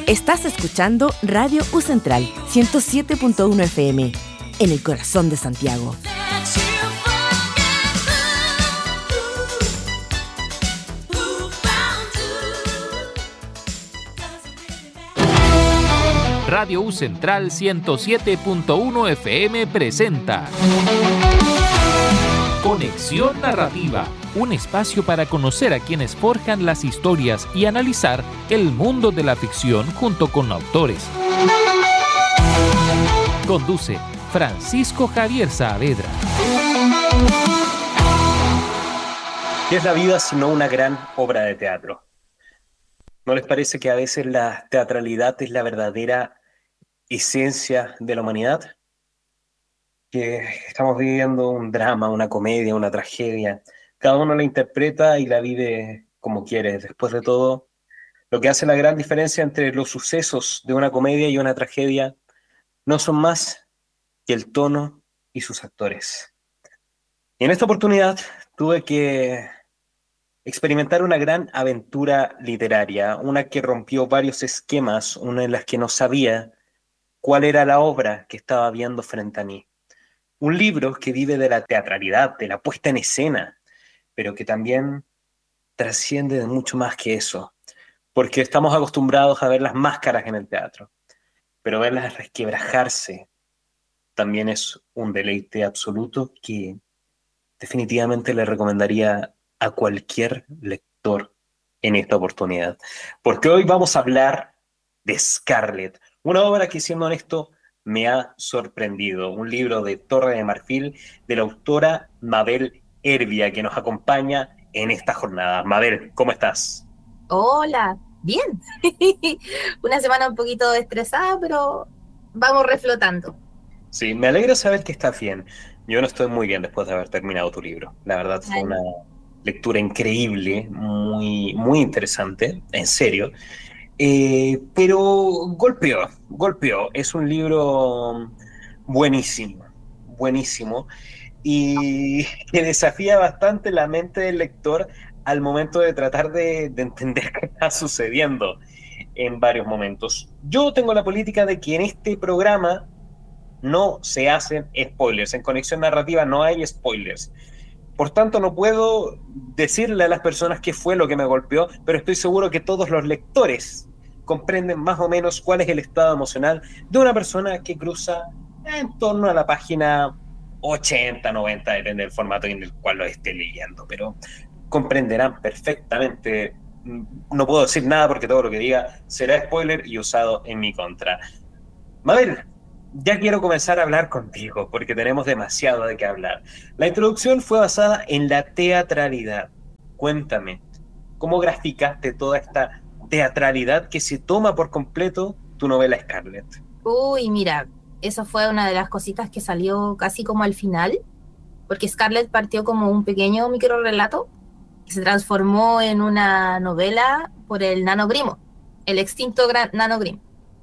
Estás escuchando Radio U Central 107.1 FM, en el corazón de Santiago. Radio U Central 107.1 FM presenta Conexión Narrativa, un espacio para conocer a quienes forjan las historias y analizar el mundo de la ficción junto con autores. Conduce Francisco Javier Saavedra. ¿Qué es la vida sino una gran obra de teatro? ¿No les parece que a veces la teatralidad es la verdadera esencia de la humanidad? Que estamos viviendo un drama, una comedia, una tragedia. Cada uno la interpreta y la vive como quiere. Después de todo, lo que hace la gran diferencia entre los sucesos de una comedia y una tragedia no son más que el tono y sus actores. Y en esta oportunidad tuve que experimentar una gran aventura literaria, una que rompió varios esquemas, una en las que no sabía cuál era la obra que estaba viendo frente a mí. Un libro que vive de la teatralidad, de la puesta en escena, pero que también trasciende de mucho más que eso, porque estamos acostumbrados a ver las máscaras en el teatro, pero verlas resquebrajarse también es un deleite absoluto que definitivamente le recomendaría a cualquier lector en esta oportunidad, porque hoy vamos a hablar de Scarlett, una obra que, siendo honesto, me ha sorprendido, un libro de Torre de Marfil de la autora Mabel Hervia, que nos acompaña en esta jornada. Mabel, ¿cómo estás? Hola, bien. Una semana un poquito estresada, pero vamos reflotando. Sí, me alegra saber que estás bien. Yo no estoy muy bien después de haber terminado tu libro. La verdad fue una lectura increíble, muy, muy interesante, en serio. Pero golpeó. Es un libro buenísimo, buenísimo, y que desafía bastante la mente del lector al momento de tratar de entender qué está sucediendo en varios momentos. Yo tengo la política de que en este programa no se hacen spoilers. En Conexión Narrativa no hay spoilers. Por tanto, no puedo decirle a las personas qué fue lo que me golpeó, pero estoy seguro que todos los lectores comprenden más o menos cuál es el estado emocional de una persona que cruza en torno a la página 80, 90, depende del formato en el cual lo esté leyendo, pero comprenderán perfectamente. No puedo decir nada porque todo lo que diga será spoiler y usado en mi contra. Mabel, ya quiero comenzar a hablar contigo porque tenemos demasiado de qué hablar. La introducción fue basada en la teatralidad. Cuéntame, ¿cómo graficaste toda esta teatralidad que se toma por completo tu novela Scarlett? Uy, mira, eso fue una de las cositas que salió casi como al final, porque Scarlett partió como un pequeño microrrelato que se transformó en una novela por el Nano Grimo, el extinto Nano Grimm.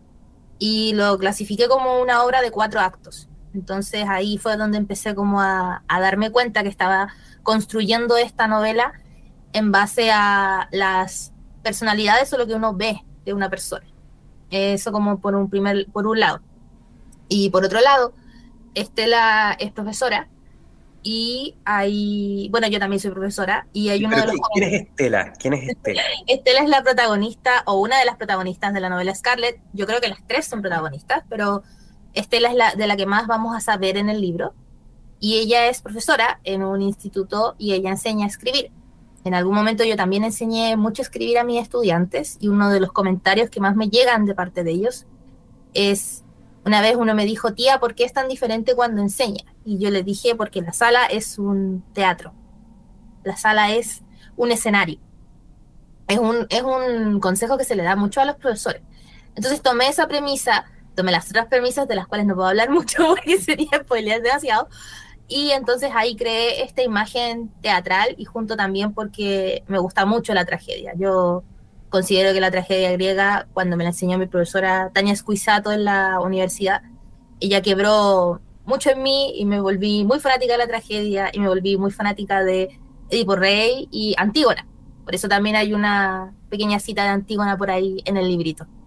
Y lo clasifiqué como una obra de 4 actos. Entonces ahí fue donde empecé como a darme cuenta que estaba construyendo esta novela en base a las personalidades o lo que uno ve de una persona. Eso como por un lado. Y por otro lado, Estela es profesora y bueno, yo también soy profesora y hay uno de los... ¿Quién es Estela? ¿Quién es Estela? Estela es la protagonista o una de las protagonistas de la novela Scarlett. Yo creo que las 3 son protagonistas, pero Estela es de la que más vamos a saber en el libro. Y ella es profesora en un instituto y ella enseña a escribir. En algún momento yo también enseñé mucho a escribir a mis estudiantes y uno de los comentarios que más me llegan de parte de ellos es... Una vez uno me dijo, tía, ¿por qué es tan diferente cuando enseña? Y yo le dije, porque la sala es un teatro. La sala es un escenario. Es un consejo que se le da mucho a los profesores. Entonces tomé esa premisa, tomé las otras premisas de las cuales no puedo hablar mucho porque sería spoiler demasiado, y entonces ahí creé esta imagen teatral y junto también porque me gusta mucho la tragedia. Yo considero que la tragedia griega, cuando me la enseñó mi profesora Tania Squissato en la universidad, ella quebró mucho en mí y me volví muy fanática de la tragedia y me volví muy fanática de Edipo Rey y Antígona. Por eso también hay una pequeña cita de Antígona por ahí en el librito.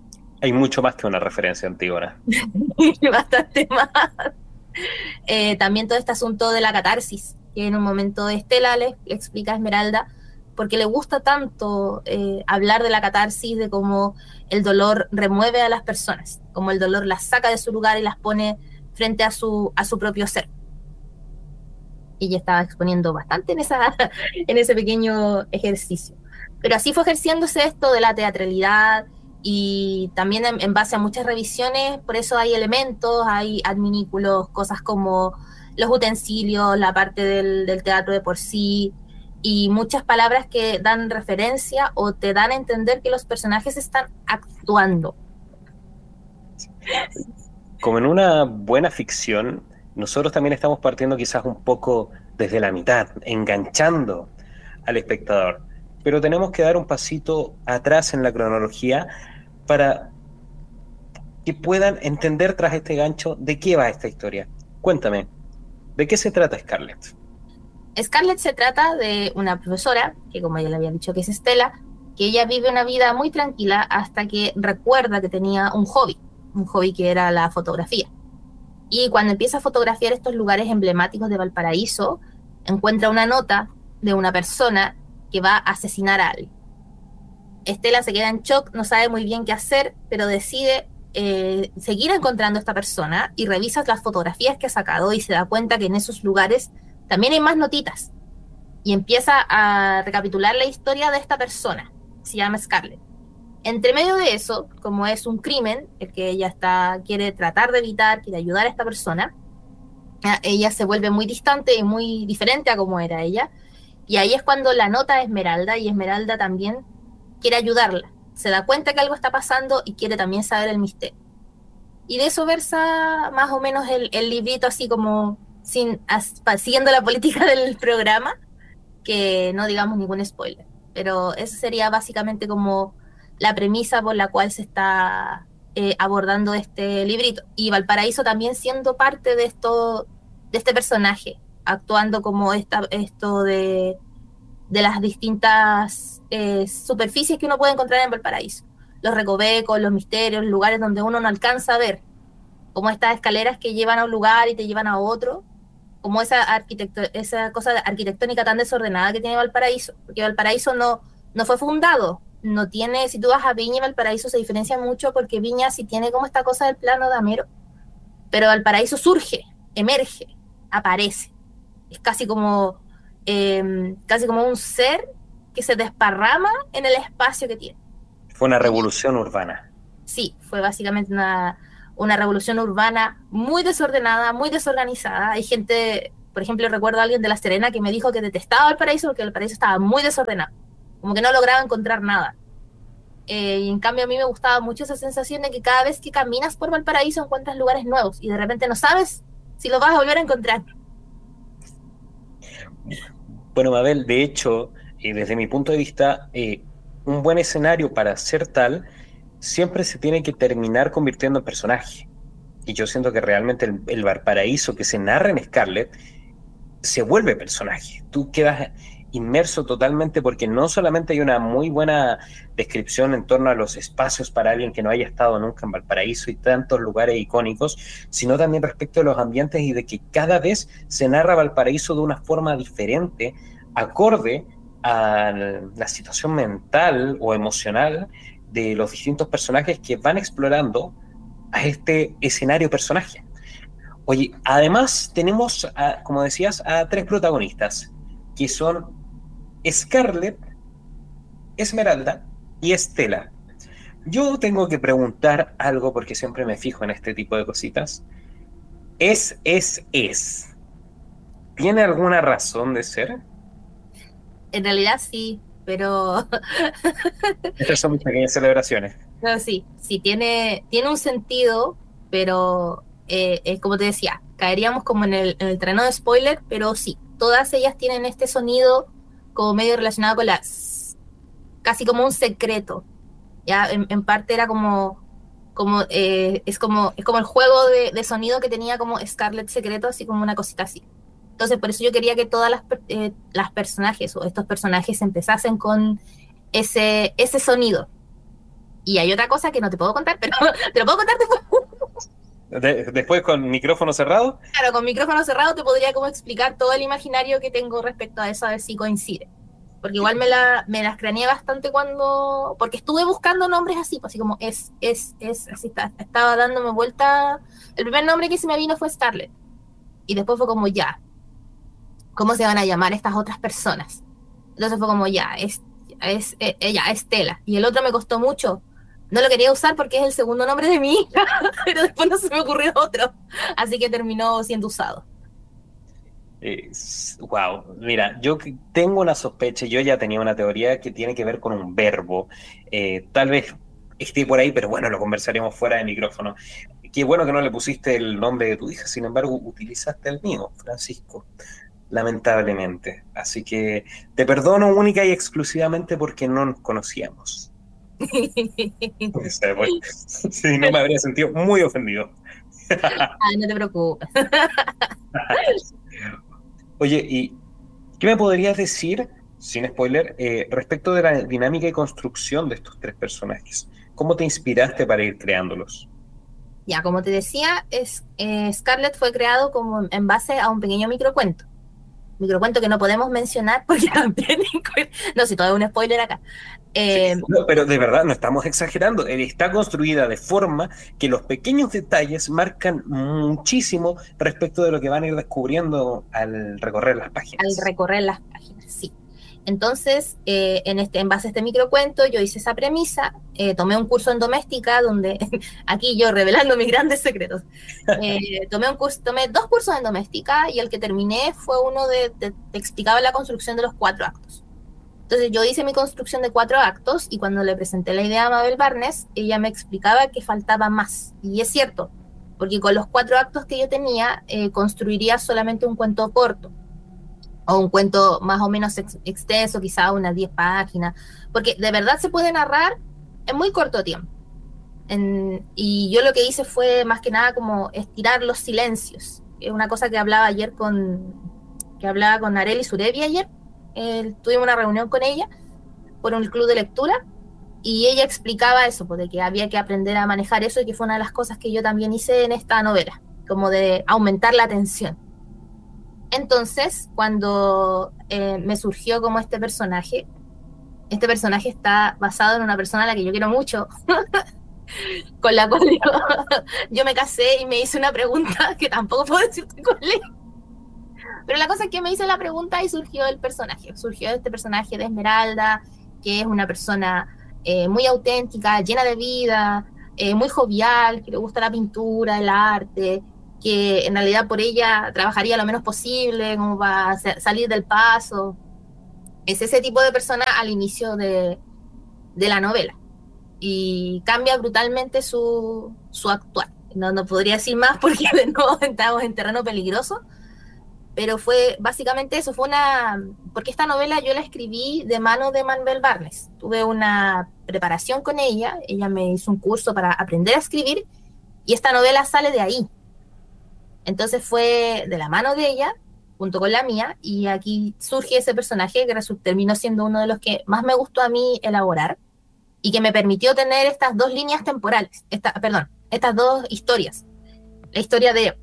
Hay mucho más que una referencia a Antígona. Bastante más. También todo este asunto de la catarsis, que en un momento Estela le explica a Esmeralda porque le gusta tanto hablar de la catarsis, de cómo el dolor remueve a las personas, cómo el dolor las saca de su lugar y las pone frente a su propio ser. Y ella estaba exponiendo bastante en ese pequeño ejercicio. Pero así fue ejerciéndose esto de la teatralidad, y también en base a muchas revisiones, por eso hay elementos, hay adminículos, cosas como los utensilios, la parte del teatro de por sí, y muchas palabras que dan referencia o te dan a entender que los personajes están actuando. Como en una buena ficción, nosotros también estamos partiendo quizás un poco desde la mitad, enganchando al espectador. Pero tenemos que dar un pasito atrás en la cronología para que puedan entender tras este gancho de qué va esta historia. Cuéntame, ¿de qué se trata Scarlett? Scarlett se trata de una profesora, que como ya le había dicho que es Estela, que ella vive una vida muy tranquila hasta que recuerda que tenía un hobby que era la fotografía. Y cuando empieza a fotografiar estos lugares emblemáticos de Valparaíso, encuentra una nota de una persona que va a asesinar a alguien. Estela se queda en shock, no sabe muy bien qué hacer, pero decide seguir encontrando a esta persona y revisa las fotografías que ha sacado y se da cuenta que en esos lugares también hay más notitas. Y empieza a recapitular la historia de esta persona. Se llama Scarlett. Entre medio de eso, como es un crimen, el que ella quiere tratar de evitar, quiere ayudar a esta persona, ella se vuelve muy distante y muy diferente a como era ella. Y ahí es cuando la nota a Esmeralda, y Esmeralda también quiere ayudarla. Se da cuenta que algo está pasando y quiere también saber el misterio. Y de eso versa más o menos el librito, así como siguiendo la política del programa, que no digamos ningún spoiler. Pero esa sería básicamente como la premisa por la cual se está abordando este librito. Y Valparaíso también siendo parte de este personaje, actuando como esto de las distintas superficies que uno puede encontrar en Valparaíso. Los recovecos, los misterios, lugares donde uno no alcanza a ver, como estas escaleras que llevan a un lugar y te llevan a otro, como esa cosa arquitectónica tan desordenada que tiene Valparaíso, porque Valparaíso no fue fundado, no tiene, si tú vas a Viña y Valparaíso se diferencia mucho, porque Viña sí tiene como esta cosa del plano damero, pero Valparaíso surge, emerge, aparece, es casi como un ser que se desparrama en el espacio que tiene. Fue una revolución urbana. Sí, fue básicamente una revolución urbana muy desordenada, muy desorganizada. Hay gente, por ejemplo, recuerdo a alguien de La Serena que me dijo que detestaba Valparaíso porque Valparaíso estaba muy desordenado, como que no lograba encontrar nada. Y en cambio a mí me gustaba mucho esa sensación de que cada vez que caminas por Valparaíso encuentras lugares nuevos y de repente no sabes si los vas a volver a encontrar. Bueno, Mabel, de hecho, desde mi punto de vista, un buen escenario para ser tal siempre se tiene que terminar convirtiendo en personaje. Y yo siento que realmente el Valparaíso que se narra en Scarlett se vuelve personaje. Tú quedas inmerso totalmente, porque no solamente hay una muy buena descripción en torno a los espacios para alguien que no haya estado nunca en Valparaíso y tantos lugares icónicos, sino también respecto a los ambientes y de que cada vez se narra Valparaíso de una forma diferente, acorde a la situación mental o emocional de los distintos personajes que van explorando a este escenario personaje. Oye, además tenemos, como decías, a tres protagonistas, que son Scarlett, Esmeralda y Estela. Yo tengo que preguntar algo porque siempre me fijo en este tipo de cositas. ¿Es? ¿Tiene alguna razón de ser? En realidad sí, pero Estas son mis pequeñas celebraciones. no, sí tiene un sentido, pero como te decía, caeríamos como en el terreno de spoiler, pero sí, todas ellas tienen este sonido como medio relacionado con casi como un secreto. Ya en parte era es como el juego de sonido que tenía como Scarlett secreto, así como una cosita así. Entonces por eso yo quería que todas las personajes o estos personajes empezasen con ese sonido. Y hay otra cosa que no te puedo contar, pero te lo puedo contar después. Después con micrófono cerrado. Claro, con micrófono cerrado te podría como explicar todo el imaginario que tengo respecto a eso, a ver si coincide. Porque igual me las craneé bastante porque estuve buscando nombres así, pues así como así estaba dándome vuelta. El primer nombre que se me vino fue Scarlett. Y después fue como, ya, ¿cómo se van a llamar estas otras personas? Entonces fue como, ya, Estela. Y el otro me costó mucho. No lo quería usar porque es el segundo nombre de mi hija, pero después no se me ocurrió otro. Así que terminó siendo usado. Wow, mira, yo tengo una sospecha, yo ya tenía una teoría que tiene que ver con un verbo. Tal vez esté por ahí, pero bueno, lo conversaremos fuera de micrófono. Qué bueno que no le pusiste el nombre de tu hija, sin embargo, utilizaste el mío, Francisco, lamentablemente. Así que te perdono única y exclusivamente porque no nos conocíamos. Sí, no me habría sentido muy ofendido. Ay, no te preocupes. Oye, ¿y qué me podrías decir, sin spoiler, respecto de la dinámica y construcción de estos tres personajes? ¿Cómo te inspiraste para ir creándolos? Ya, como te decía, Scarlett fue creado como en base a un pequeño microcuento que no podemos mencionar porque también... No, si todo es un spoiler acá. No, pero de verdad, no estamos exagerando. Está construida de forma que los pequeños detalles marcan muchísimo respecto de lo que van a ir descubriendo al recorrer las páginas. Al recorrer las páginas, sí. Entonces, en base a este microcuento, yo hice esa premisa, tomé un curso en doméstica, donde, aquí yo revelando mis grandes secretos, tomé 2 cursos en doméstica, y el que terminé fue uno te explicaba la construcción de los 4 actos. Entonces yo hice mi construcción de 4 actos, y cuando le presenté la idea a Mabel Barnes, ella me explicaba que faltaba más, y es cierto, porque con los 4 actos que yo tenía, construiría solamente un cuento corto, o un cuento más o menos extenso, quizá unas 10 páginas, porque de verdad se puede narrar en muy corto tiempo. Y yo lo que hice fue más que nada como estirar los silencios, es una cosa que hablaba con Arely Surevi ayer. Tuvimos una reunión con ella por un club de lectura, y ella explicaba eso, pues, de que había que aprender a manejar eso, y que fue una de las cosas que yo también hice en esta novela, como de aumentar la tensión. Entonces, cuando me surgió como este personaje está basado en una persona a la que yo quiero mucho, con la cual yo me casé y me hice una pregunta que tampoco puedo decirte cuál es. Pero la cosa es que me hice la pregunta y surgió este personaje de Esmeralda, que es una persona muy auténtica, llena de vida, muy jovial, que le gusta la pintura, el arte, que en realidad por ella trabajaría lo menos posible, como para salir del paso. Es ese tipo de persona al inicio de la novela. Y cambia brutalmente su actuar. No podría decir más porque de nuevo estamos en terreno peligroso, pero fue básicamente eso. Porque esta novela yo la escribí de mano de Mabel Barnes. Tuve una preparación con ella me hizo un curso para aprender a escribir, y esta novela sale de ahí. Entonces fue de la mano de ella, junto con la mía, y aquí surge ese personaje que terminó siendo uno de los que más me gustó a mí elaborar, y que me permitió tener estas 2 líneas temporales, estas 2 historias. La historia de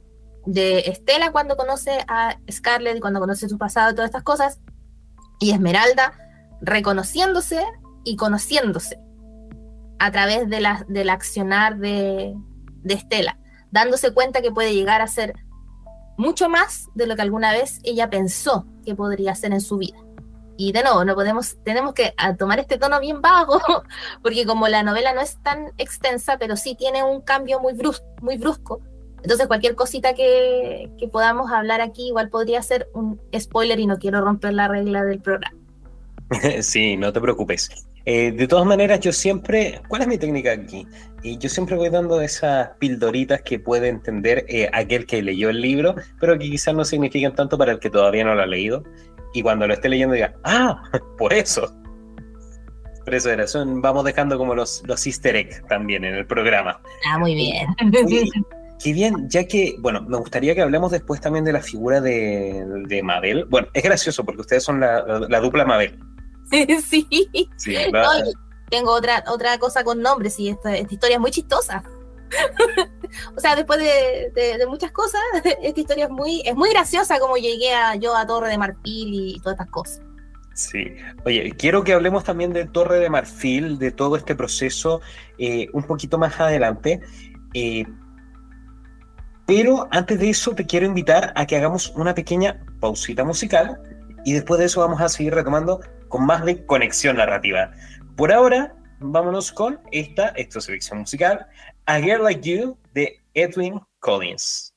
Estela cuando conoce a Scarlett, cuando conoce su pasado y todas estas cosas, y Esmeralda reconociéndose y conociéndose a través del accionar de Estela, dándose cuenta que puede llegar a ser mucho más de lo que alguna vez ella pensó que podría ser en su vida. Y de nuevo, tenemos que tomar este tono bien vago, porque como la novela no es tan extensa, pero sí tiene un cambio muy brusco, entonces cualquier cosita que podamos hablar aquí igual podría ser un spoiler, y no quiero romper la regla del programa. Sí, no te preocupes. De todas maneras, ¿cuál es mi técnica aquí? Yo siempre voy dando esas pildoritas que puede entender aquel que leyó el libro, pero que quizás no significan tanto para el que todavía no lo ha leído, y cuando lo esté leyendo diga, por eso. Por eso vamos dejando como los easter eggs también en el programa. Muy bien. Oye, qué bien, ya que, bueno, me gustaría que hablemos después también de la figura de Mabel. Bueno, es gracioso porque ustedes son la dupla Mabel. Sí. Sí, ¿verdad? tengo otra cosa con nombres y esta historia es muy chistosa. O sea, después de muchas cosas, esta historia es muy graciosa como llegué yo a Torre de Marfil y todas estas cosas. Sí. Oye, quiero que hablemos también de Torre de Marfil, de todo este proceso, un poquito más adelante. Pero antes de eso te quiero invitar a que hagamos una pequeña pausita musical y después de eso vamos a seguir retomando con más de conexión narrativa. Por ahora, vámonos con esta selección musical, A Girl Like You de Edwyn Collins.